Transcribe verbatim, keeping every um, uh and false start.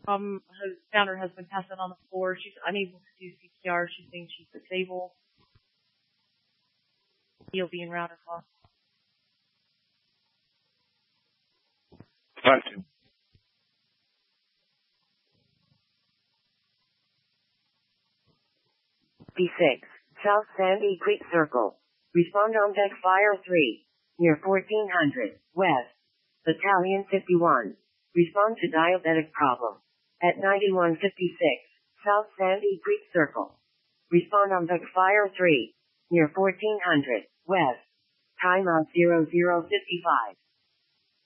Um, has found her husband passed out on the floor. She's unable to do C P R. She thinks she's disabled. He'll be in router call. Thank you. B six, South Sandy Creek Circle. Respond on deck fire three, near fourteen hundred, west. Battalion fifty-one. Respond to diabetic problem. At ninety-one fifty-six, South Sandy Creek Circle. Respond on deck fire three, near fourteen hundred, west. Timeout zero zero fifty-five.